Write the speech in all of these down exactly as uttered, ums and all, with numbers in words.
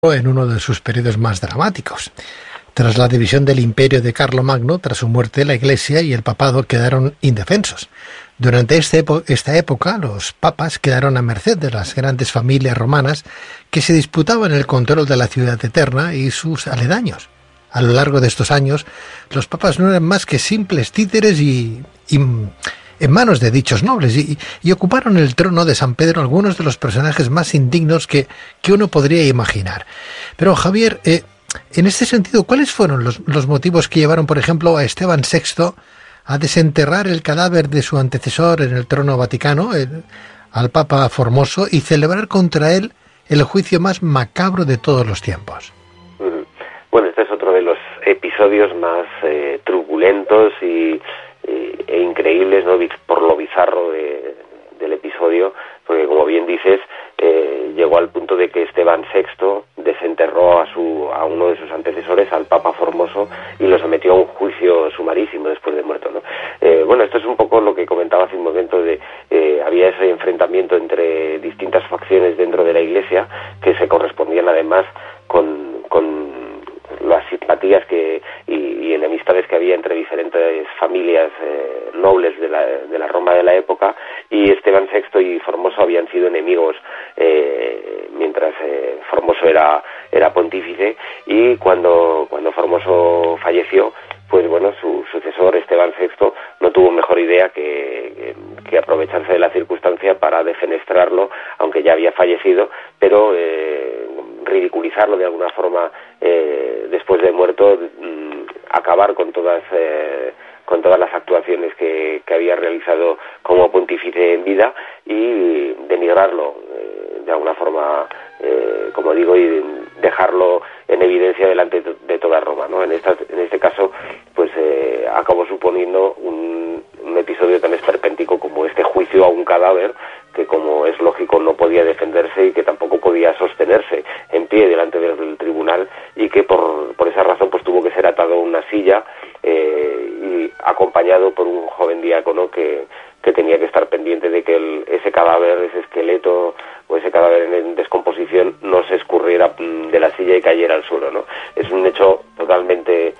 en uno de sus periodos más dramáticos. Tras la división del imperio de Carlomagno, tras su muerte, la Iglesia y el papado quedaron indefensos. Durante este epo- esta época, los papas quedaron a merced de las grandes familias romanas que se disputaban el control de la ciudad eterna y sus aledaños. A lo largo de estos años, los papas no eran más que simples títeres y, y en manos de dichos nobles, y, y ocuparon el trono de San Pedro algunos de los personajes más indignos que, que uno podría imaginar. Pero Javier, eh, en este sentido, ¿cuáles fueron los, los motivos que llevaron, por ejemplo, a Esteban sexto a desenterrar el cadáver de su antecesor en el trono vaticano, el, al Papa Formoso, y celebrar contra él el juicio más macabro de todos los tiempos? Bueno, este es otro de los episodios más eh, turbulentos y, y, e increíbles, ¿no?, por lo bizarro de, del episodio, porque como bien dices, eh, llegó al punto de que Esteban sexto desenterró a su a uno de sus antecesores, al Papa Formoso, y lo sometió a un juicio sumarísimo después de muerto, ¿no? Eh, bueno, esto es un poco lo que comentaba hace un momento, de eh, había ese enfrentamiento entre distintas facciones dentro de la Iglesia que se correspondían además con, con las simpatías que y, y enemistades que había entre diferentes familias eh, nobles de la, de la Roma de la época, y Esteban sexto y Formoso habían sido enemigos eh, mientras eh, Formoso era era pontífice, y cuando cuando Formoso falleció, pues bueno, su sucesor Esteban sexto no tuvo mejor idea que, que, que aprovecharse de la circunstancia para defenestrarlo, aunque ya había fallecido, pero eh, ridiculizarlo de alguna forma eh, después de muerto, mmm, acabar con todas eh, con todas las actuaciones que, que había realizado como pontífice en vida, y denigrarlo eh, de alguna forma, eh, como digo, y dejarlo en evidencia delante de toda Roma, ¿no? En, esta, en este caso, pues eh, acabó suponiendo un, un episodio tan esperpéntico como este juicio a un cadáver que, como es lógico, no podía defenderse y que tampoco podía sostenerse en pie delante del, del tribunal, y que por, por esa razón pues tuvo que ser atado a una silla eh, y acompañado por un joven diácono que, que tenía que estar pendiente de que el, ese cadáver, ese esqueleto o ese cadáver en descomposición no se escurriera de la silla y cayera al suelo, ¿no? Es un hecho totalmente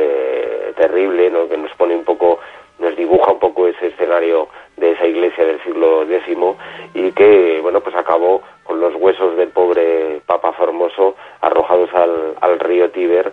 eh, terrible, ¿no?, que nos pone un poco, nos dibuja un poco ese escenario de esa iglesia del siglo décimo, y que, bueno, pues acabó con los huesos del pobre Papa Formoso arrojados al, al río Tíber,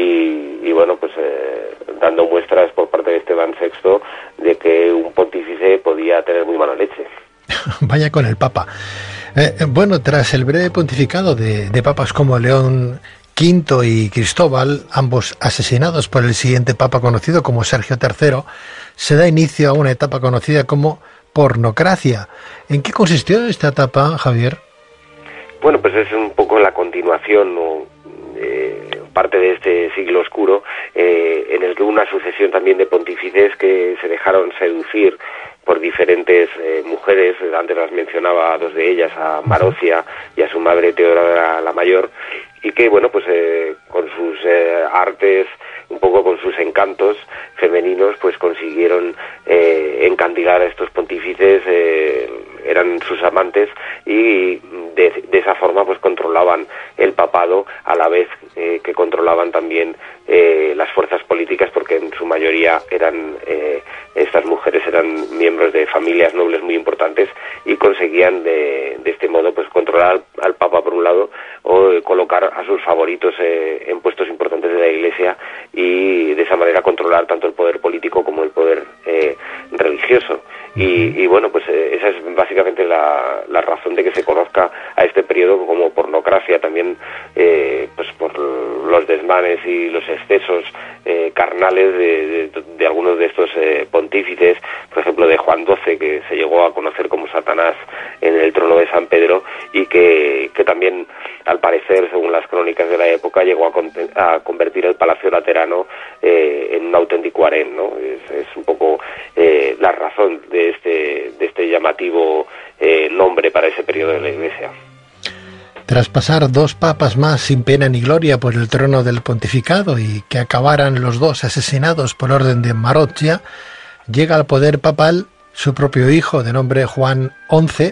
y, y bueno, pues eh, dando muestras por parte de Esteban sexto de que un pontífice podía tener muy mala leche. Vaya con el Papa. Eh, bueno, tras el breve pontificado de, de papas como León quinto y Cristóbal, ambos asesinados por el siguiente papa conocido como Sergio tercero, se da inicio a una etapa conocida como pornocracia. ¿En qué consistió esta etapa, Javier? Bueno, pues es un poco la continuación, ¿no?, eh, parte de este siglo oscuro, eh, en el que hubo una sucesión también de pontífices que se dejaron seducir por diferentes eh, mujeres. Antes las mencionaba a dos de ellas, a Marocia y a su madre Teodora la Mayor, y que, bueno, pues eh, con sus eh, artes, un poco con sus encantos femeninos, pues consiguieron eh, encandilar a estos pontífices, eh, eran sus amantes, y de, de esa forma pues controlaban el papado, a la vez eh, que controlaban también eh, las fuerzas políticas, porque en su mayoría eran eh, estas mujeres eran miembros de familias nobles muy importantes, y conseguían de, de este modo pues controlar al, al papa por un lado, o eh, colocar a sus favoritos eh, en puestos importantes de la Iglesia, y de esa manera controlar tanto el poder político como el poder eh, religioso. Y, y bueno, pues eh, esa es básicamente la, la razón de que se conozca a este periodo como pornocracia, también eh, pues por los desmanes y los excesos eh, carnales de, de, de algunos de estos eh, pontífices, por ejemplo de Juan doce, que se llegó a conocer como Satanás en el trono de San Pedro, y que, que también, al parecer, según las crónicas de la época, llegó a, con, a convertir el Palacio Laterano eh, en un auténtico harén, ¿no? Es, es un poco eh, la razón de este, de este llamativo eh, nombre para ese periodo de la Iglesia. Tras pasar dos papas más sin pena ni gloria por el trono del pontificado, y que acabaran los dos asesinados por orden de Marocia, llega al poder papal su propio hijo, de nombre Juan once,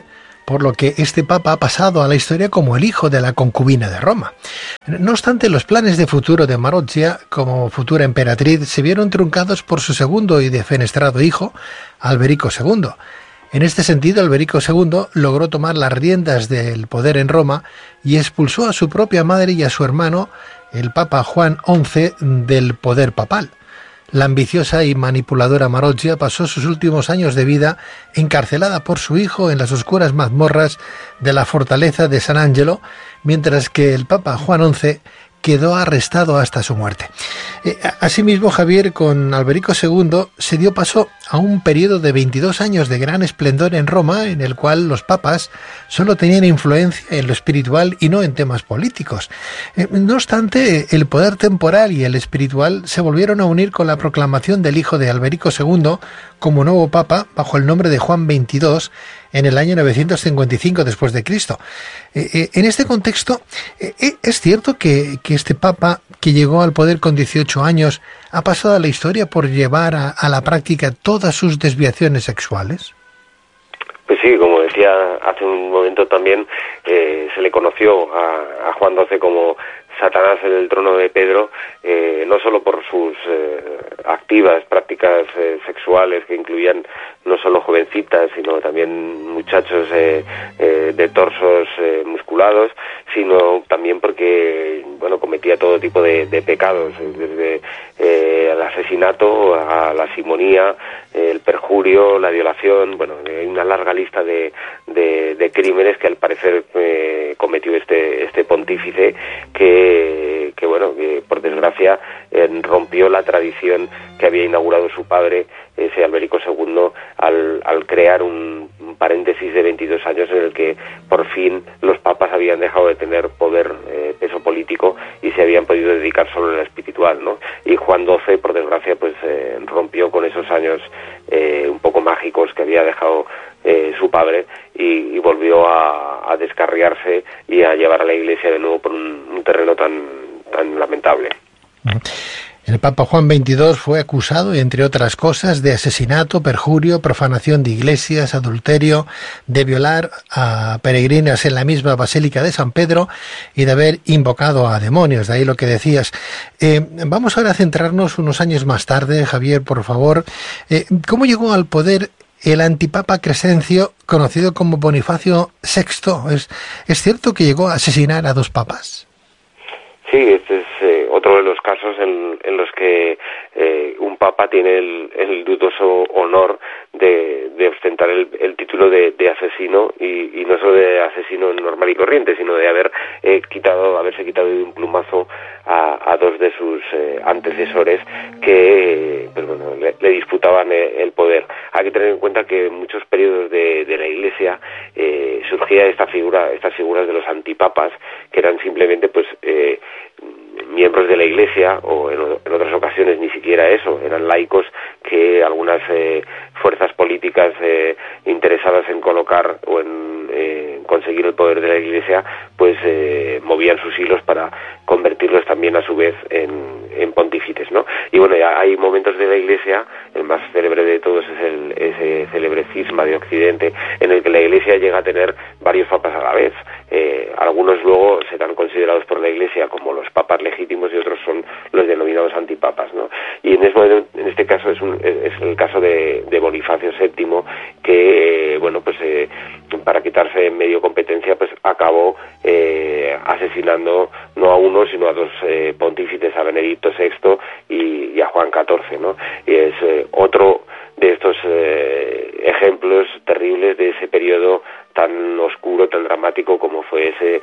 por lo que este papa ha pasado a la historia como el hijo de la concubina de Roma. No obstante, los planes de futuro de Marozia como futura emperatriz se vieron truncados por su segundo y defenestrado hijo, Alberico segundo. En este sentido, Alberico segundo logró tomar las riendas del poder en Roma y expulsó a su propia madre y a su hermano, el Papa Juan once, del poder papal. La ambiciosa y manipuladora Marozia pasó sus últimos años de vida encarcelada por su hijo en las oscuras mazmorras de la fortaleza de San Angelo, mientras que el Papa Juan once quedó arrestado hasta su muerte. Asimismo, Javier, con Alberico segundo se dio paso a un periodo de veintidós años de gran esplendor en Roma, en el cual los papas solo tenían influencia en lo espiritual y no en temas políticos. No obstante, el poder temporal y el espiritual se volvieron a unir con la proclamación del hijo de Alberico segundo como nuevo papa bajo el nombre de Juan veintidós en el año novecientos cincuenta y cinco después de Cristo. Eh, eh, en este contexto, eh, ¿es cierto que, que este papa, que llegó al poder con dieciocho años, ha pasado a la historia por llevar a, a la práctica todas sus desviaciones sexuales? Pues sí, como decía hace un momento también, eh, se le conoció a, a Juan doce como Satanás en el trono de Pedro, eh, no solo por sus eh, activas prácticas eh, sexuales que incluían no solo jovencitas, sino también muchachos eh, eh, de torsos eh, musculados, sino también porque, bueno, cometía todo tipo de, de pecados, desde eh, el asesinato a la simonía, eh, el perjurio, la violación. Bueno, hay una larga lista de, de, de crímenes que al parecer eh, cometió este, este pontífice que, que bueno, que por desgracia eh, rompió la tradición que había inaugurado su padre, ese Alberico segundo, al, al crear un, un paréntesis de veintidós años en el que por fin los papas habían dejado de tener poder, eh, peso político, y se habían podido dedicar solo a la espiritual, ¿no? Y Juan doce, por desgracia, pues eh, rompió con esos años eh, un poco mágicos que había dejado eh, su padre y, y volvió a, a descarriarse y a llevar a la Iglesia de nuevo por un, un terreno tan, tan lamentable. El Papa Juan veintidós fue acusado, entre otras cosas, de asesinato, perjurio, profanación de iglesias, adulterio, de violar a peregrinas en la misma Basílica de San Pedro y de haber invocado a demonios. De ahí lo que decías. Eh, vamos ahora a centrarnos unos años más tarde, Javier, por favor. Eh, ¿Cómo llegó al poder el antipapa Crescencio, conocido como Bonifacio sexto? ¿Es, ¿Es cierto que llegó a asesinar a dos papas? Sí, este es eh, otro de los casos en, en los que eh, un papa tiene el, el dudoso honor de, de ostentar el, el título de, de asesino, y, y no solo de asesino normal y corriente, sino de haber eh, quitado, haberse quitado de un plumazo a, a dos de sus eh, antecesores que pues bueno, le, le disputaban el poder. Hay que tener en cuenta que en muchos periodos de, de la Iglesia eh, surgía esta figura, estas figuras de los antipapas, que eran simplemente pues eh, miembros de la Iglesia, o en, en otras ocasiones ni siquiera eso, eran laicos que algunas eh, fuerzas políticas eh, interesadas en colocar o en eh, conseguir el poder de la Iglesia, pues eh, movían sus hilos para convertirlos también a su vez en, en pontífices, ¿no? Y bueno, ya hay momentos de la Iglesia, el más célebre de todos es el ese célebre cisma de Occidente, en el que la Iglesia llega a tener varios papas a la vez. Eh, algunos luego serán considerados por la Iglesia como los papas legítimos y otros son los denominados antipapas, ¿no? Y en este, en este caso es, un, es el caso de, de Bonifacio séptimo, que eh, bueno, pues eh, para quitarse en medio competencia, pues acabó eh, asesinando no a uno sino a dos eh, pontífices, a Benedicto sexto y, y a Juan catorce, ¿no? Y es eh, otro de estos eh, ejemplos terribles de ese periodo tan oscuro, tan dramático como fue ese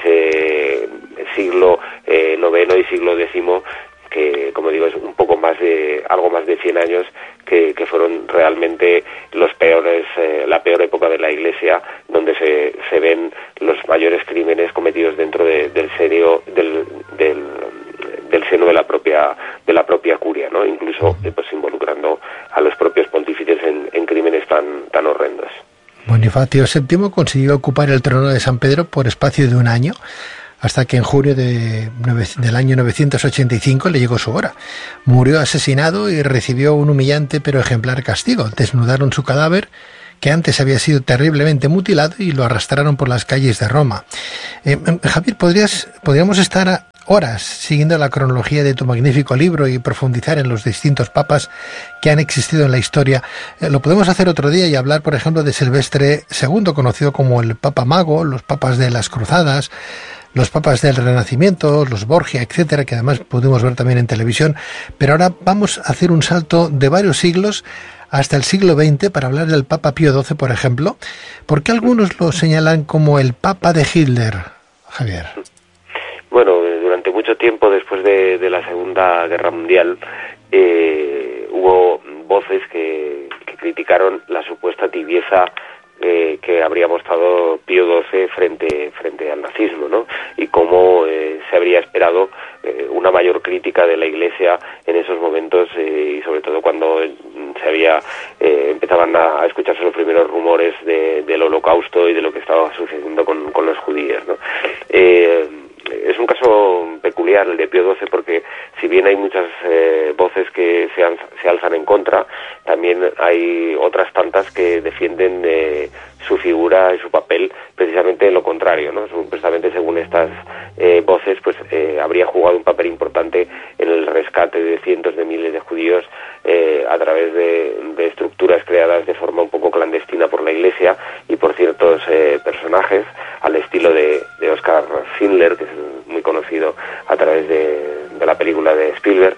ese siglo eh, noveno y siglo décimo, que, como digo, es un poco más de, algo más de cien años, que, que fueron realmente los peores, eh, la peor época de la Iglesia, donde se, se ven los mayores crímenes cometidos dentro de, del serio, del, del, del seno de la propia, de la propia curia, ¿no? Incluso, eh, pues involucrando a los propios pontífices en, en crímenes tan, tan horrendos. Bonifacio séptimo consiguió ocupar el trono de San Pedro por espacio de un año, hasta que en junio de, del año novecientos ochenta y cinco le llegó su hora. Murió asesinado y recibió un humillante pero ejemplar castigo. Desnudaron su cadáver, que antes había sido terriblemente mutilado y lo arrastraron por las calles de Roma. Eh, Javier, ¿podrías, podríamos estar a horas siguiendo la cronología de tu magnífico libro y profundizar en los distintos papas que han existido en la historia? Eh, lo podemos hacer otro día y hablar, por ejemplo, de Silvestre segundo, conocido como el Papa Mago, los papas de las Cruzadas, los papas del Renacimiento, los Borgia, etcétera, que además pudimos ver también en televisión. Pero ahora vamos a hacer un salto de varios siglos hasta el siglo veinte para hablar del Papa Pío doce, por ejemplo. ¿Por qué algunos lo señalan como el Papa de Hitler, Javier? Bueno, durante mucho tiempo después de, de la Segunda Guerra Mundial eh, hubo voces que, que criticaron la supuesta tibieza Eh, que habría mostrado Pío doce frente frente al nazismo, ¿no? Y cómo eh, se habría esperado eh, una mayor crítica de la Iglesia en esos momentos eh, y sobre todo cuando eh, se había eh, empezaban a, a escucharse los primeros rumores de, del Holocausto y de lo que estaba sucediendo con, con los judíos, ¿no? Eh, es un caso peculiar el de Pío doce porque si bien hay muchas eh, voces que se, alza, se alzan en contra, también hay otras tantas que defienden eh, su figura y su papel precisamente lo contrario, ¿no? Precisamente según estas eh, voces, pues eh, habría jugado un papel importante en el rescate de cientos de miles de judíos eh, a través de, de estructuras creadas de forma un poco clandestina por la Iglesia y por ciertos eh, personajes al estilo de, de Oskar Schindler, que es muy conocido a través de, de la película de Spielberg.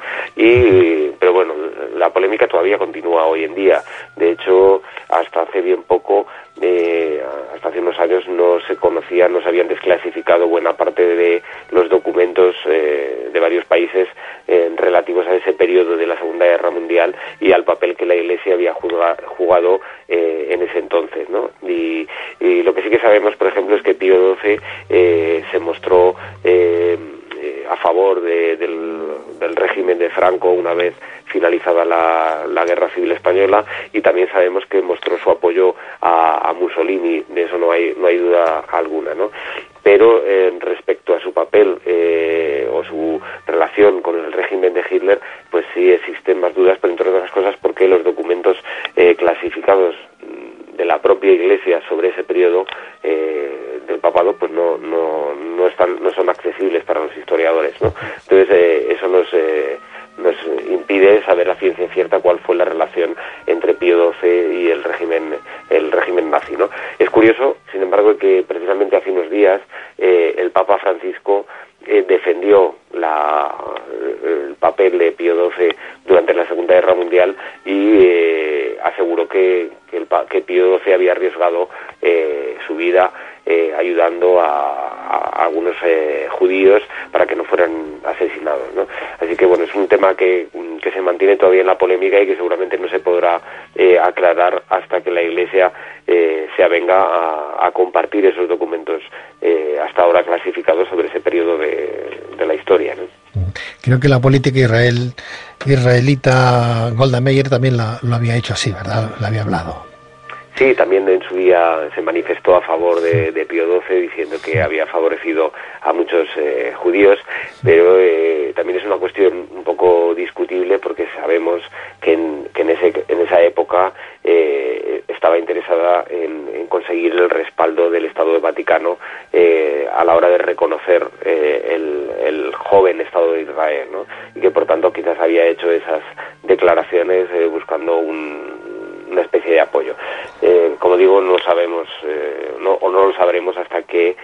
Y pero bueno, la polémica todavía continúa hoy en día. De hecho, hasta hace bien poco, eh, hasta hace unos años no se conocían, no se habían desclasificado buena parte de los documentos eh, de varios países eh, relativos a ese periodo de la Segunda Guerra Mundial y al papel que la Iglesia había jugado eh, en ese entonces, ¿no? Y, y lo que sí que sabemos, por ejemplo, es que Pío doce eh, se mostró eh, eh, a favor de, del, del régimen de Franco una vez finalizada la, la Guerra Civil Española, y también sabemos que mostró su apoyo a, a Mussolini, de eso no hay no hay duda alguna, ¿no? Pero eh, respecto a su papel eh, o su relación con el régimen de Hitler, pues sí existen más dudas, pero entre otras cosas porque los documentos eh, clasificados de la propia Iglesia sobre ese periodo eh, del papado pues no no no están no son accesibles para los historiadores, ¿no? Entonces eh, eso nos eh, nos impide saber a ciencia cierta cuál fue la relación entre Pío doce y el régimen el régimen nazi, ¿no? Es curioso, sin embargo, que precisamente hace unos días eh, el Papa Francisco eh, defendió la, el papel de Pío doce durante la Segunda Guerra Mundial y eh, aseguró que, que, el, que Pío doce había arriesgado eh, su vida eh, ayudando a, a algunos eh, judíos para que no fueran asesinados, ¿no? Así que bueno, es un tema que, que se mantiene todavía en la polémica y que seguramente no se podrá eh, aclarar hasta que la Iglesia eh, se avenga a, a compartir esos documentos eh, hasta ahora clasificados sobre ese periodo de, de la historia, ¿no? Creo que la política israel, israelita Golda Meir también la, lo había hecho así, ¿verdad? Lo había hablado. Sí, también en su día se manifestó a favor de, de Pío doce diciendo que había favorecido a muchos eh, judíos, pero eh, también es una cuestión un poco discutible porque sabemos que en, que en, ese, en esa época eh, estaba interesada en, en conseguir el respaldo del Estado del Vaticano eh, a la hora de reconocer eh, el, el joven Estado de Israel, ¿no? Y que por tanto quizás había hecho esas declaraciones eh, buscando un una especie de apoyo. Eh, como digo, no sabemos eh, no, o no lo sabremos hasta que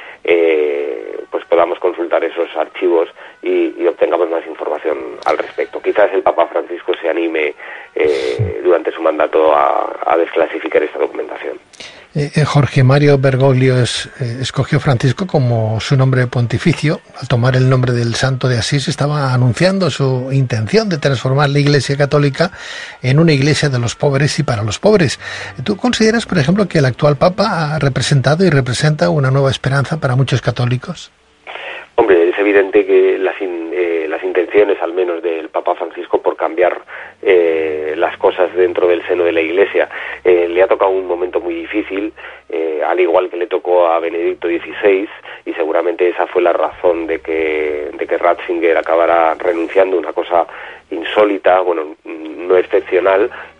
eh, pues podamos consultar esos archivos y, y obtengamos más información al respecto. Quizás el Papa Francisco se anime eh, durante su mandato a, a desclasificar esta documentación. Eh, Jorge Mario Bergoglio es, eh, escogió Francisco como su nombre pontificio. Al tomar el nombre del santo de Asís estaba anunciando su intención de transformar la Iglesia Católica en una iglesia de los pobres y para los pobres. ¿Tú consideras, por ejemplo, que el actual Papa ha representado y representa una nueva esperanza para muchos católicos? Hombre, es evidente que las, in, eh, las intenciones, al menos del Papa Francisco, por cambiar eh, las cosas dentro del seno de la Iglesia, eh, le ha tocado un momento muy difícil, eh, al igual que le tocó a Benedicto dieciséis, y seguramente esa fue la razón de que, de que Ratzinger acabara renunciando, una cosa insólita, bueno, no excepcional, eh, pero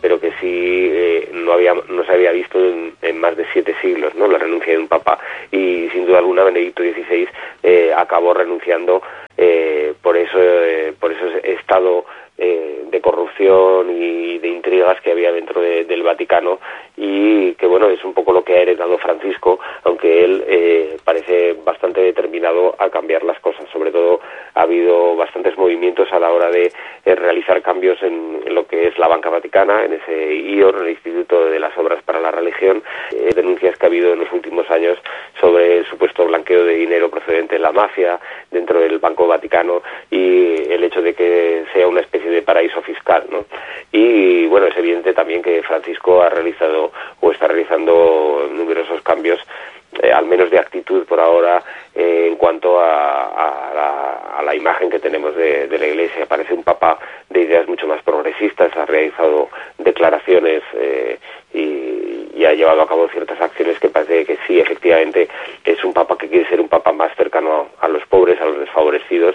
pero que sí eh, no había no se había visto en, en más de siete siglos, ¿no? La renuncia de un papa, y sin duda alguna Benedicto dieciséis eh, acabó renunciando eh, por eso eh, por ese estado eh, de corrupción y de intrigas que había dentro de, del Vaticano, y que bueno, es un poco lo que ha heredado Francisco, aunque él eh, parece bastante determinado a cambiar las cosas. Sobre todo ha habido bastantes movimientos a la hora de eh, realizar cambios en, en lo que es la banca vaticana, en ese I O R, el Instituto de las Obras para la Religión, eh, denuncias que ha habido en los últimos años sobre el supuesto blanqueo de dinero procedente de la mafia dentro del Banco Vaticano, y el hecho de que sea una especie de paraíso fiscal, ¿no? Y bueno, es evidente también que Francisco ha realizado o está realizando numerosos cambios, eh, al menos de actitud por ahora, eh, en cuanto a, a, la, a la imagen que tenemos de, de la Iglesia. Parece un papa de ideas mucho más progresistas, ha realizado declaraciones eh, y, y ha llevado a cabo ciertas acciones que parece que sí, efectivamente, es un papa que quiere ser un papa más cercano a, a los pobres, a los desfavorecidos,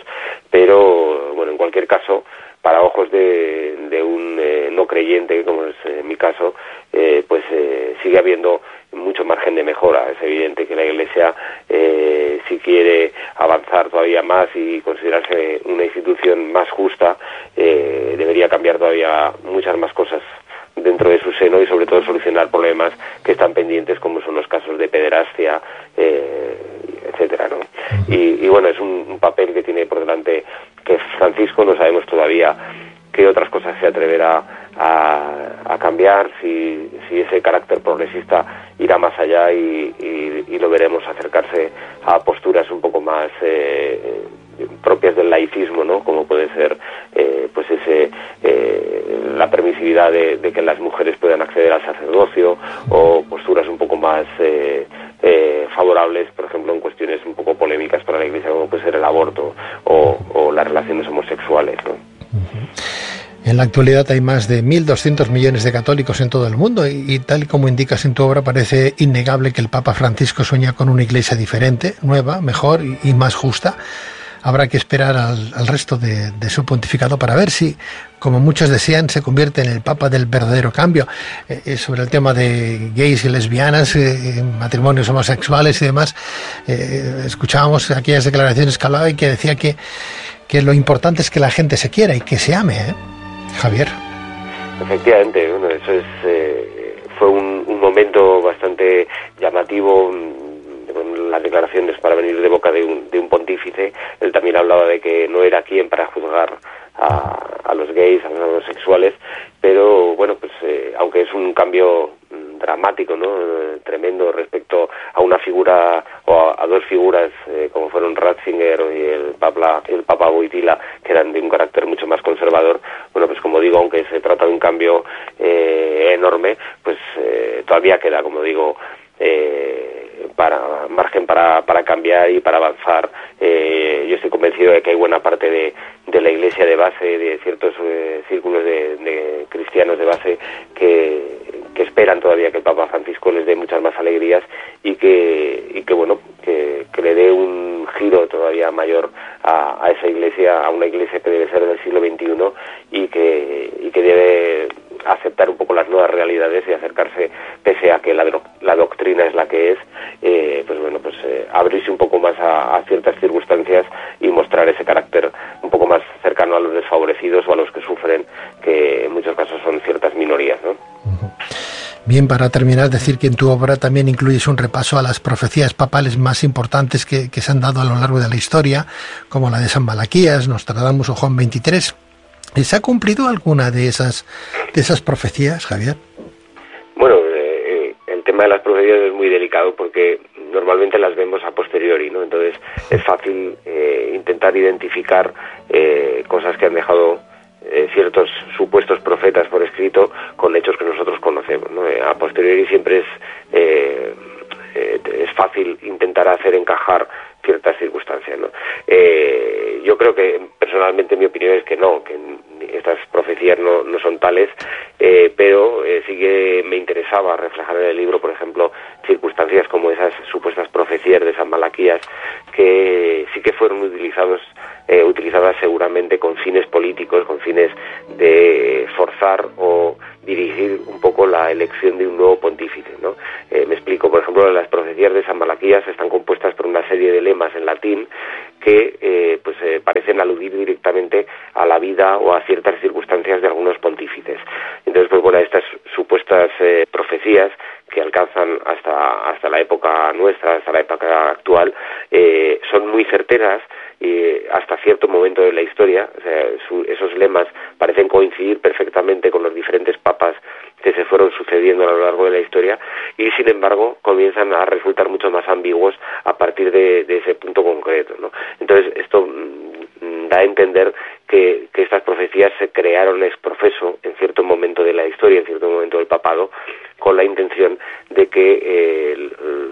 pero bueno, en cualquier caso, para ojos de, de un eh, no creyente, como es eh, mi caso, eh, pues eh, sigue habiendo mucho margen de mejora. Es evidente que la Iglesia, eh, si quiere avanzar todavía más y considerarse una institución más justa, eh, debería cambiar todavía muchas más cosas dentro de su seno, y sobre todo solucionar problemas que están pendientes, como son los casos de pederastia, eh, etcétera, ¿no? Y, y bueno, es un, un papel que tiene por delante que Francisco. No sabemos todavía qué otras cosas se atreverá a, a cambiar, si, si ese carácter progresista irá más allá, y, y, y lo veremos acercarse a posturas un poco más eh, propias del laicismo, ¿no? Como puede ser eh, pues ese eh, la permisividad de, de que las mujeres puedan acceder al sacerdocio, o posturas un poco más eh, eh, favorables, por ejemplo, en cuestiones un poco polémicas para la Iglesia, como puede ser el aborto o, o las relaciones homosexuales, ¿no? En la actualidad hay más de mil doscientos millones de católicos en todo el mundo, y, y tal y como indicas en tu obra, parece innegable que el Papa Francisco sueña con una Iglesia diferente, nueva, mejor y, y más justa. Habrá que esperar al, al resto de, de su pontificado para ver si, como muchos desean, se convierte en el Papa del verdadero cambio. Eh, sobre el tema de gays y lesbianas, eh, matrimonios homosexuales y demás, eh, escuchábamos aquellas declaraciones que hablaba y que decía que, que lo importante es que la gente se quiera y que se ame, ¿eh? Javier. Efectivamente, bueno, eso es eh, fue un, un momento bastante llamativo. Las declaraciones para venir de boca de un, de un pontífice. Él también hablaba de que no era quien para juzgar a, a los gays, a los homosexuales, pero bueno, pues eh, aunque es un cambio dramático, ¿no? Eh, tremendo respecto a una figura o a, a dos figuras eh, como fueron Ratzinger y el Papa, el Papa Wojtyla, que eran de un carácter mucho más conservador. Bueno, pues como digo, aunque se trata de un cambio eh, enorme, pues eh, todavía queda, como digo, eh, para margen para, para cambiar y para avanzar. Eh, yo estoy convencido de que hay buena parte de, de la Iglesia de base, de ciertos eh, círculos de, de cristianos de base que, que esperan todavía que el Papa Francisco les dé muchas más alegrías, y que, y que bueno, que, que le dé un giro todavía mayor a, a esa Iglesia, a una Iglesia que debe ser del siglo veintiuno, y que, y que debe aceptar un poco las nuevas realidades y acercarse, pese a que la, la doctrina es la que es, eh, pues bueno, pues eh, abrirse un poco más a, a ciertas circunstancias y mostrar ese carácter un poco más cercano a los desfavorecidos o a los que sufren, que en muchos casos son ciertas minorías, ¿no? Uh-huh. Bien, para terminar, decir que en tu obra también incluyes un repaso a las profecías papales más importantes que, que se han dado a lo largo de la historia, como la de San Malaquías, Nostradamus o Juan veintitrés. ¿Se ha cumplido alguna de esas de esas profecías, Javier? Bueno, eh, el tema de las profecías es muy delicado porque normalmente las vemos a posteriori, ¿no? Entonces es fácil eh, intentar identificar eh, cosas que han dejado eh, ciertos supuestos profetas por escrito con hechos que nosotros conocemos, ¿no? Eh, a posteriori siempre es eh, eh, es fácil intentar hacer encajar ciertas circunstancias, ¿no? Eh, yo creo que personalmente mi opinión es que no, que estas profecías no, no son tales, eh, pero eh, sí que me interesaba reflejar en el libro, por ejemplo, circunstancias como esas supuestas profecías de San Malaquías, que sí que fueron utilizados eh, utilizadas seguramente con fines políticos, con fines de forzar o dirigir un poco la elección de un nuevo pontífice, ¿no? Eh, me explico, por ejemplo, las profecías de San Malaquías están compuestas por una serie de lemas en latín que eh, pues eh, parecen aludir directamente a la vida o a ciertas circunstancias de algunos pontífices. Entonces, pues bueno, estas supuestas eh, profecías que alcanzan hasta hasta la época nuestra, hasta la época actual, eh, son muy certeras y hasta cierto momento de la historia. O sea, su, esos lemas parecen coincidir perfectamente con los diferentes papas que se fueron sucediendo a lo largo de la historia, y sin embargo comienzan a resultar mucho más ambiguos a partir de, de ese punto concreto, ¿no? Entonces esto mmm, da a entender que, que estas profecías se crearon ex profeso en cierto momento de la historia, en cierto momento del papado, con la intención de que eh,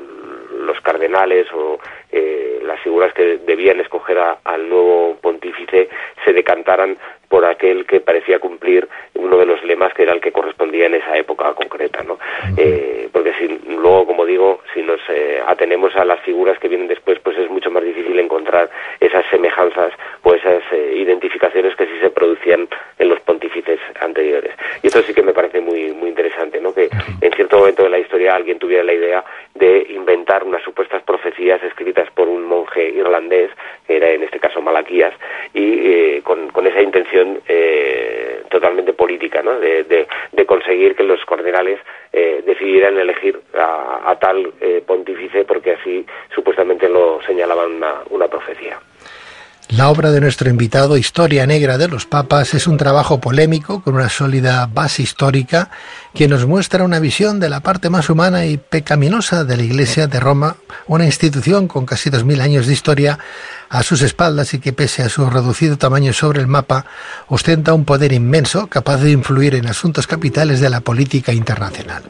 los cardenales o eh, las figuras que debían escoger a, al nuevo pontífice se decantaran por aquel que parecía cumplir uno de los lemas que era el que correspondía en esa época concreta, ¿no? Eh, porque si luego, como digo, si nos eh, atenemos a las figuras que vienen después, pues es mucho más difícil encontrar esas semejanzas o esas eh, identificaciones que sí se producían en los pontífices anteriores. Y esto sí que me parece muy muy interesante, ¿no? Que en cierto momento de la historia alguien tuviera la idea de inventar unas supuestas profecías escritas por un monje irlandés, que era en este caso Malaquías, y eh, con, con esa intención eh, totalmente política, ¿no? De, de, de conseguir que los cardenales eh, decidieran elegir a, a tal eh, pontífice porque así supuestamente lo señalaban una, una profecía. La obra de nuestro invitado, Historia Negra de los Papas, es un trabajo polémico con una sólida base histórica que nos muestra una visión de la parte más humana y pecaminosa de la Iglesia de Roma, una institución con casi dos mil años de historia a sus espaldas y que, pese a su reducido tamaño sobre el mapa, ostenta un poder inmenso capaz de influir en asuntos capitales de la política internacional.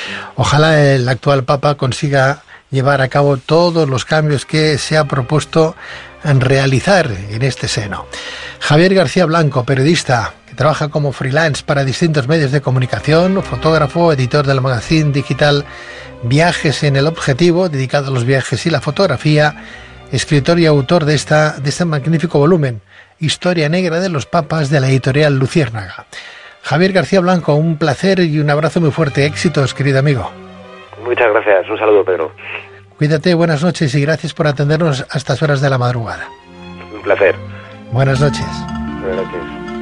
Ojalá el actual Papa consiga llevar a cabo todos los cambios que se ha propuesto en realizar en este seno. Javier García Blanco, periodista que trabaja como freelance para distintos medios de comunicación, fotógrafo, editor del magazine digital Viajes en el Objetivo, dedicado a los viajes y la fotografía, escritor y autor de esta de este magnífico volumen, Historia Negra de los Papas, de la editorial Luciérnaga. Javier García Blanco, un placer y un abrazo muy fuerte. Éxitos, querido amigo. Muchas gracias. Un saludo, Pedro. Cuídate, buenas noches y gracias por atendernos a estas horas de la madrugada. Un placer. Buenas noches. Buenas noches.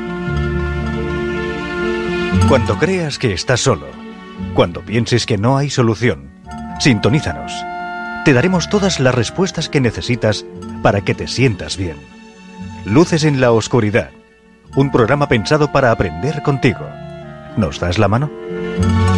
Cuando creas que estás solo, cuando pienses que no hay solución, sintonízanos. Te daremos todas las respuestas que necesitas para que te sientas bien. Luces en la oscuridad, un programa pensado para aprender contigo. ¿Nos das la mano?